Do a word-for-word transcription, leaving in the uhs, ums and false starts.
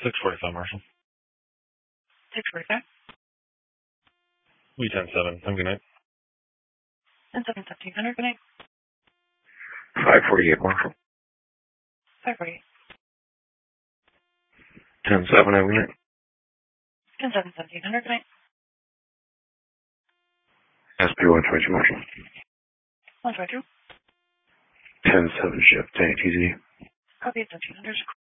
six forty-five, Marshall. six forty-five. We ten seven. Have a good night. ten seven, seventeen hundred. Good night. five forty-eight, Marshall. five forty-eight. ten seven, have a good night. ten seven, seventeen hundred. Good night. S P one twenty-two, Marshall. one twenty-two. ten seven, shift, A T Z. Copy at seventeen hundred.